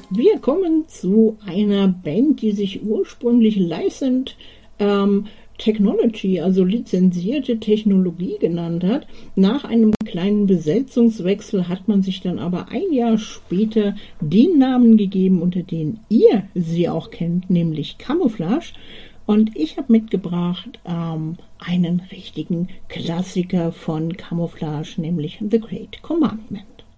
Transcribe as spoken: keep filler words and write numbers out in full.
Wir kommen zu einer Band, die sich ursprünglich Licensed ähm, Technology, also lizenzierte Technologie genannt hat. Nach einem kleinen Besetzungswechsel hat man sich dann aber ein Jahr später den Namen gegeben, unter den ihr sie auch kennt, nämlich Camouflage. Und ich habe mitgebracht ähm, einen richtigen Klassiker von Camouflage, nämlich The Great Commandment.